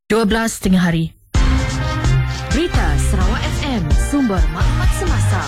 12 tengah hari. Berita Sarawak FM, sumber maklumat semasa.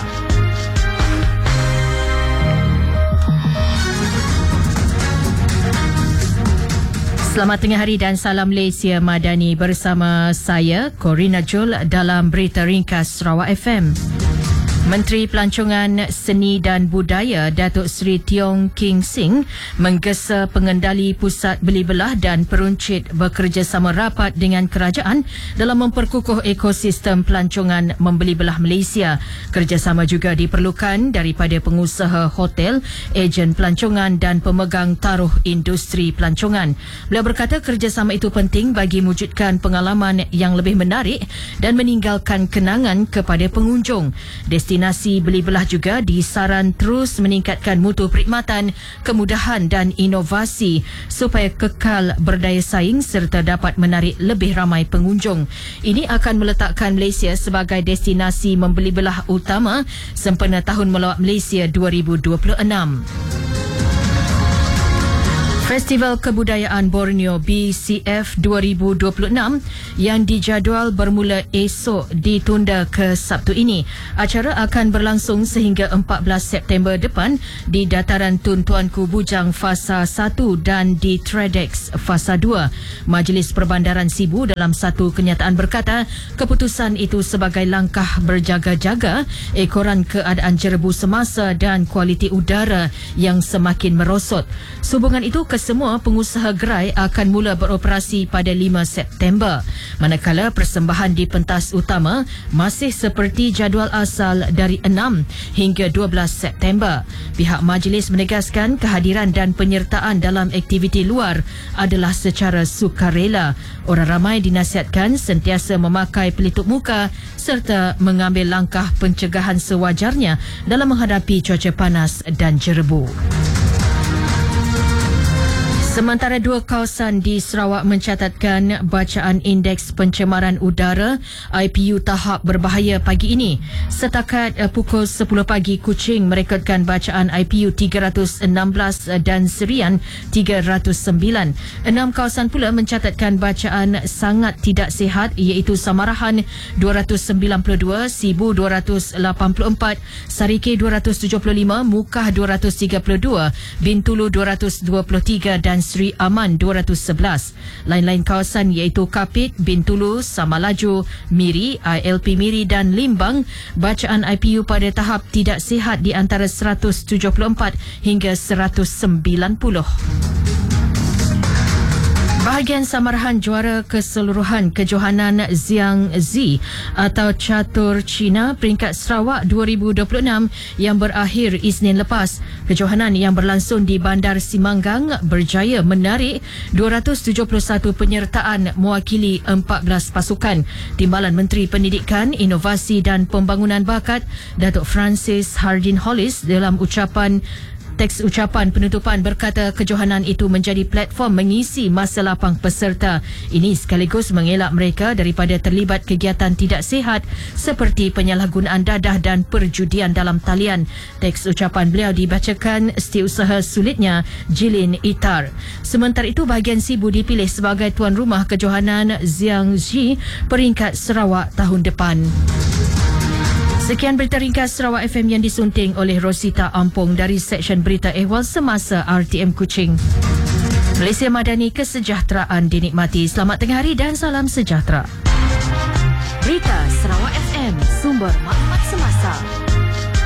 Selamat tengah hari dan salam Malaysia Madani bersama saya, Corina Jul dalam Berita Ringkas Sarawak FM. Menteri Pelancongan Seni dan Budaya Datuk Seri Tiong King Sing menggesa pengendali pusat beli belah dan peruncit bekerjasama rapat dengan kerajaan dalam memperkukuh ekosistem pelancongan membeli belah Malaysia. Kerjasama juga diperlukan daripada pengusaha hotel, ejen pelancongan dan pemegang taruh industri pelancongan. Beliau berkata kerjasama itu penting bagi mewujudkan pengalaman yang lebih menarik dan meninggalkan kenangan kepada pengunjung. Destinasi beli belah juga disaran terus meningkatkan mutu perkhidmatan, kemudahan dan inovasi supaya kekal berdaya saing serta dapat menarik lebih ramai pengunjung. Ini akan meletakkan Malaysia sebagai destinasi membeli belah utama sempena Tahun Melawat Malaysia 2026. Festival Kebudayaan Borneo BCF 2026 yang dijadual bermula esok ditunda ke Sabtu ini. Acara akan berlangsung sehingga 14 September depan di Dataran Tun Tuanku Bujang Fasa 1 dan di Tradex Fasa 2. Majlis Perbandaran Sibu dalam satu kenyataan berkata, keputusan itu sebagai langkah berjaga-jaga ekoran keadaan jerebu semasa dan kualiti udara yang semakin merosot. Sehubungan itu, kesemua pengusaha gerai akan mula beroperasi pada 5 September. Manakala persembahan di pentas utama masih seperti jadual asal dari 6 hingga 12 September. Pihak majlis menegaskan kehadiran dan penyertaan dalam aktiviti luar adalah secara sukarela. Orang ramai dinasihatkan sentiasa memakai pelitup muka serta mengambil langkah pencegahan sewajarnya dalam menghadapi cuaca panas dan jerebu. Sementara dua kawasan di Sarawak mencatatkan bacaan indeks pencemaran udara IPU tahap berbahaya pagi ini. Setakat pukul 10 pagi, Kuching merekodkan bacaan IPU 316 dan Serian 309. 6 kawasan pula mencatatkan bacaan sangat tidak sihat iaitu Samarahan 292, Sibu 284, Sarike 275, Mukah 232, Bintulu 223 dan Sri Aman 211. Lain-lain kawasan iaitu Kapit, Bintulu, Samalaju, Miri, ILP Miri dan Limbang, bacaan IPU pada tahap tidak sihat di antara 174 hingga 190. Bahagian Samarahan juara keseluruhan kejohanan Jiangzi atau Catur Cina peringkat Sarawak 2026 yang berakhir Isnin lepas. Kejohanan yang berlangsung di Bandar Simanggang berjaya menarik 271 penyertaan mewakili 14 pasukan. Timbalan Menteri Pendidikan, Inovasi dan Pembangunan Bakat Datuk Francis Hardin Hollis dalam teks ucapan penutupan berkata kejohanan itu menjadi platform mengisi masa lapang peserta. Ini sekaligus mengelak mereka daripada terlibat kegiatan tidak sihat seperti penyalahgunaan dadah dan perjudian dalam talian. Teks ucapan beliau dibacakan setiausaha sulitnya Jilin Itar. Sementara itu, bahagian Sibu dipilih sebagai tuan rumah kejohanan Jiangzi peringkat Sarawak tahun depan. Sekian Berita Ringkas Sarawak FM yang disunting oleh Rosita Ampong dari Seksyen Berita Ehwal Semasa RTM Kuching. Malaysia Madani, kesejahteraan dinikmati. Selamat tengah hari dan salam sejahtera. Berita Sarawak FM, sumber maklumat semasa.